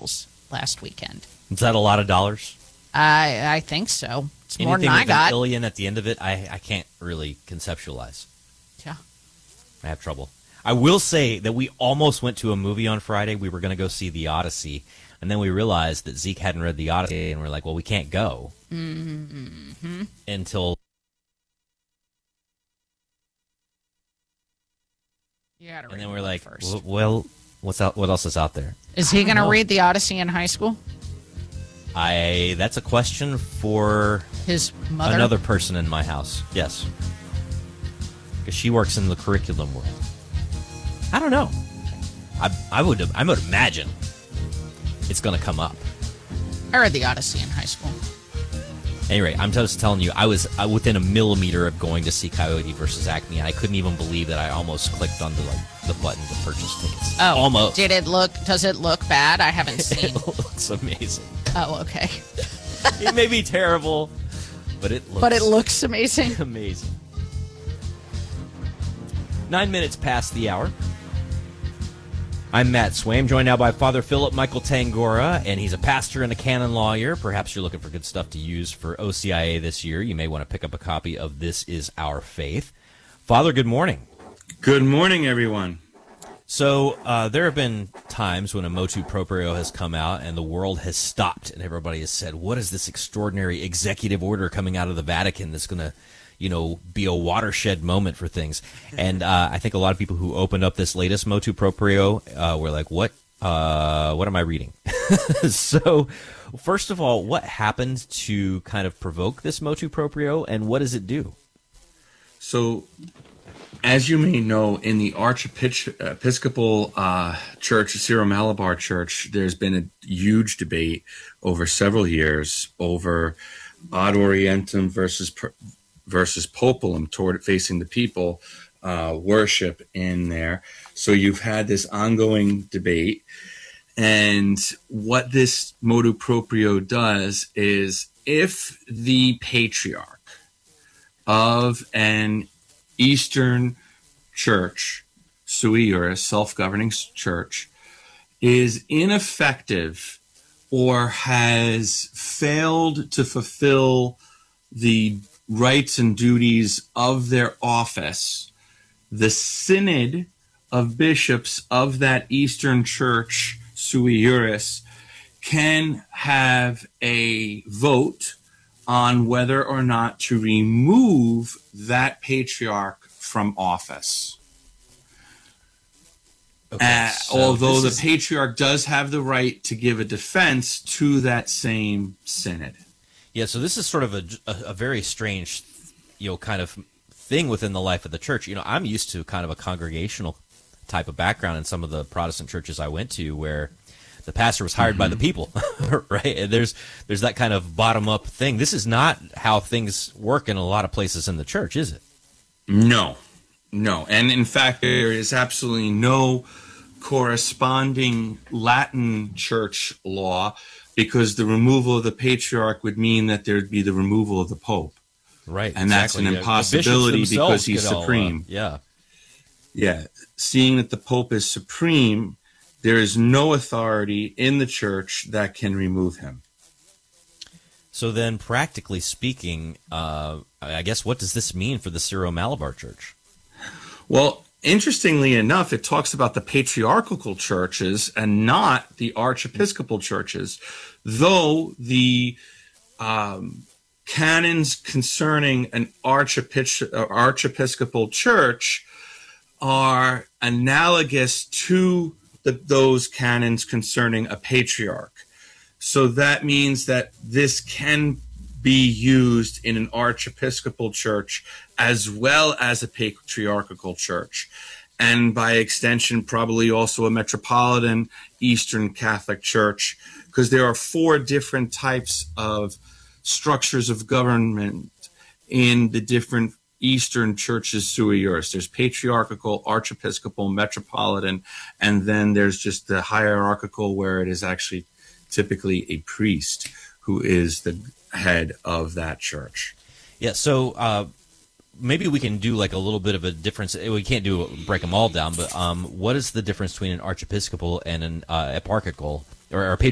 sales last weekend. Is that a lot of dollars? I think so. It's more than Anything I with got. an million at the end of it, I can't really conceptualize. Yeah. I have trouble. I will say that we almost went to a movie on Friday. We were going to go see The Odyssey, and then we realized that Zeke hadn't read The Odyssey, and we're like, well, we can't go until... And then we're like, first. well, what's out? What else is out there? Is he going to read The Odyssey in high school? That's a question for His mother? another person in my house. Yes, because she works in the curriculum world. I don't know. I would imagine it's going to come up. I read The Odyssey in high school. Anyway, I'm just telling you, I was within a millimeter of going to see Coyote versus Acme, and I couldn't even believe that I almost clicked on the button to purchase tickets. Oh, almost. Does it look bad? I haven't seen. It looks amazing. Oh, okay. It may be terrible, but it looks amazing. amazing. 9 minutes past the hour. I'm Matt Swaim, joined now by Father Philip Michael Tangora, and he's a pastor and a canon lawyer. Perhaps you're looking for good stuff to use for OCIA this year. You may want to pick up a copy of This Is Our Faith. Father, good morning. Good morning, everyone. So there have been times when a motu proprio has come out and the world has stopped and everybody has said, what is this extraordinary executive order coming out of the Vatican that's going to be a watershed moment for things? And I think a lot of people who opened up this latest motu proprio were like, what am I reading? So first of all, what happened to kind of provoke this motu proprio, and what does it do? So, as you may know, in the Archiepiscopal Church, Syro-Malabar Church, there's been a huge debate over several years over ad orientem versus populum, toward facing the people, worship in there. So you've had this ongoing debate. And what this motu proprio does is, if the patriarch of an Eastern church, sui juris, self-governing church, is ineffective or has failed to fulfill the rights and duties of their office, the synod of bishops of that Eastern church, sui juris, can have a vote on whether or not to remove that patriarch from office. Okay, so although the patriarch does have the right to give a defense to that same synod. Yeah, so this is sort of a very strange, kind of thing within the life of the church. I'm used to kind of a congregational type of background in some of the Protestant churches I went to, where the pastor was hired by the people, right? And there's that kind of bottom-up thing. This is not how things work in a lot of places in the church, is it? No. And in fact, there is absolutely no corresponding Latin church law, because the removal of the patriarch would mean that there'd be the removal of the pope. Right. And exactly. that's an impossibility because he's all, supreme. Yeah. Seeing that the pope is supreme, there is no authority in the church that can remove him. So then, practically speaking, I guess, what does this mean for the Syro-Malabar Church? Well, interestingly enough, it talks about the patriarchal churches and not the archiepiscopal churches, though the canons concerning an archiepiscopal church are analogous to those canons concerning a patriarch. So that means that this can be used in an archiepiscopal church as well as a patriarchal church, and by extension probably also a metropolitan Eastern Catholic Church, because there are 4 different types of structures of government in the different Eastern churches sui juris. There's patriarchal, archiepiscopal, metropolitan, and then there's just the hierarchical, where it is actually typically a priest who is the head of that church. Yeah, so maybe we can do like a little bit of a difference. We can't break them all down, but what is the difference between an archiepiscopal and an eparchical or a